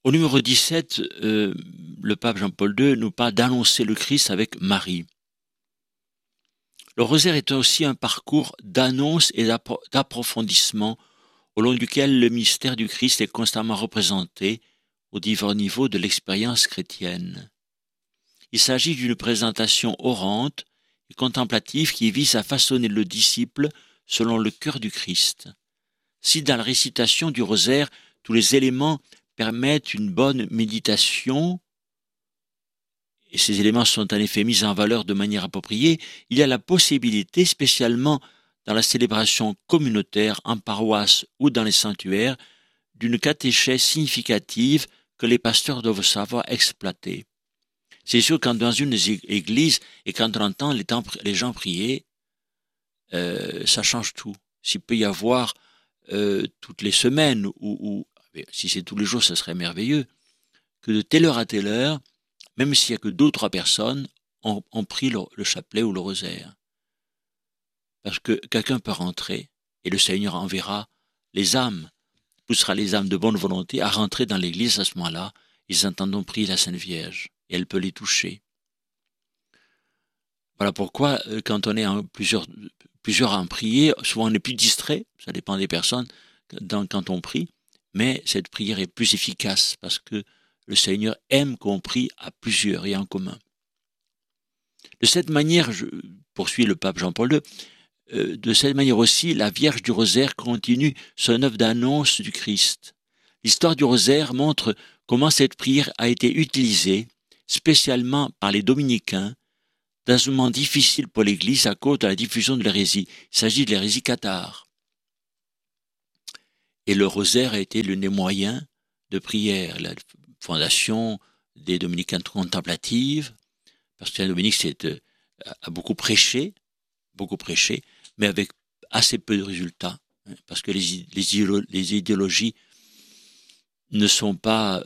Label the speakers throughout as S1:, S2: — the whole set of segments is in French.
S1: Au numéro 17, le pape Jean-Paul II nous parle d'annoncer le Christ avec Marie. Le rosaire est aussi un parcours d'annonce et d'approfondissement au long duquel le mystère du Christ est constamment représenté aux divers niveaux de l'expérience chrétienne. Il s'agit d'une présentation orante et contemplative qui vise à façonner le disciple selon le cœur du Christ. Si dans la récitation du rosaire, tous les éléments permettent une bonne méditation, et ces éléments sont en effet mis en valeur de manière appropriée, il y a la possibilité, spécialement dans la célébration communautaire, en paroisse ou dans les sanctuaires, d'une catéchèse significative que les pasteurs doivent savoir exploiter. C'est sûr, quand dans une église, et quand on entend les gens prier, ça change tout. S'il peut y avoir toutes les semaines, ou si c'est tous les jours, ça serait merveilleux, que de telle heure à telle heure, même s'il n'y a que 2 ou 3 personnes, on prie le chapelet ou le rosaire. Parce que quelqu'un peut rentrer, et le Seigneur enverra les âmes, poussera les âmes de bonne volonté à rentrer dans l'église à ce moment-là. Ils entendront prier la Sainte Vierge, et elle peut les toucher. Voilà pourquoi, quand on est plusieurs à en prier, souvent on est plus distrait, ça dépend des personnes, quand on prie, mais cette prière est plus efficace, parce que le Seigneur aime qu'on prie à plusieurs et en commun. De cette manière, poursuit le pape Jean-Paul II, de cette manière aussi, la Vierge du Rosaire continue son œuvre d'annonce du Christ. L'histoire du Rosaire montre comment cette prière a été utilisée, spécialement par les dominicains, dans un moment difficile pour l'Église à cause de la diffusion de l'hérésie. Il s'agit de l'hérésie cathare. Et le Rosaire a été l'un des moyens de prière. La fondation des dominicains contemplatives, parce que Saint-Dominique a beaucoup prêché, mais avec assez peu de résultats, parce que les idéologies ne sont pas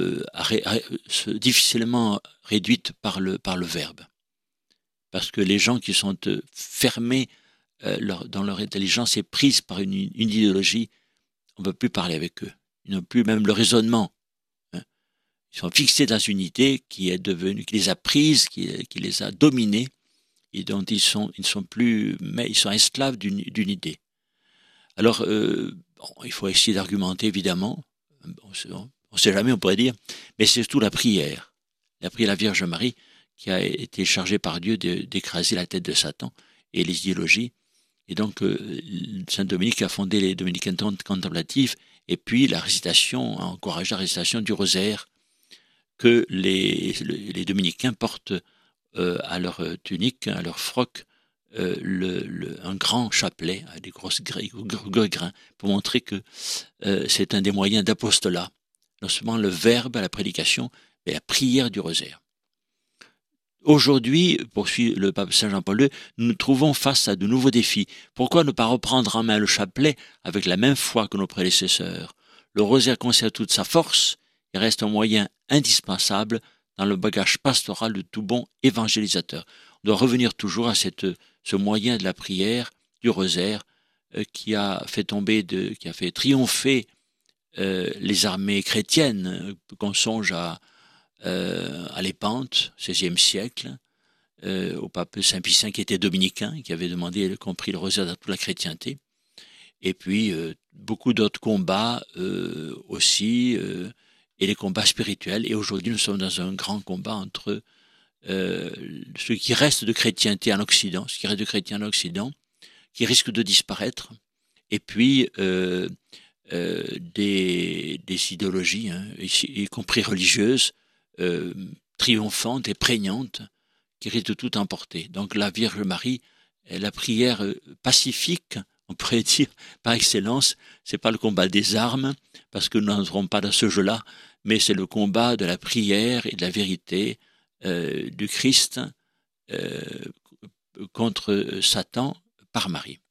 S1: difficilement réduites par le verbe. Parce que les gens qui sont fermés dans leur intelligence et prise par une idéologie, on ne peut plus parler avec eux. Ils n'ont plus même le raisonnement. Ils sont fixés dans une idée qui les a prises, qui les a dominés, et dont ils sont plus, mais ils sont esclaves d'une idée. Alors, il faut essayer d'argumenter, évidemment. On ne sait jamais, on pourrait dire, mais c'est surtout la prière. La prière de la Vierge Marie qui a été chargée par Dieu d'écraser la tête de Satan et les idéologies. Et donc, Saint Dominique a fondé les dominicains contemplatifs, et puis la récitation, a encouragé la récitation du rosaire que les dominicains portent à leur tunique, à leur froc, un grand chapelet avec des grosses grains pour montrer que c'est un des moyens d'apostolat. Non seulement le verbe à la prédication, mais la prière du rosaire. Aujourd'hui, poursuit le pape Saint Jean-Paul II, nous nous trouvons face à de nouveaux défis. Pourquoi ne pas reprendre en main le chapelet avec la même foi que nos prédécesseurs? Le rosaire conserve toute sa force et reste un moyen indispensable dans le bagage pastoral de tout bon évangélisateur. On doit revenir toujours à ce moyen de la prière, du rosaire, qui a fait triompher les armées chrétiennes, qu'on songe à Lépante, XVIe siècle, au pape Saint Pie V qui était dominicain, qui avait demandé y compris le rosaire dans toute la chrétienté. Et puis beaucoup d'autres combats aussi, et les combats spirituels. Et aujourd'hui, nous sommes dans un grand combat entre ce qui reste de chrétienté en Occident, qui risque de disparaître, et puis des idéologies, y compris religieuses, triomphantes et prégnantes, qui risquent de tout emporter. Donc la Vierge Marie, la prière pacifique, on pourrait dire par excellence, c'est pas le combat des armes, parce que nous n'entrons pas dans ce jeu-là, mais c'est le combat de la prière et de la vérité du Christ contre Satan par Marie.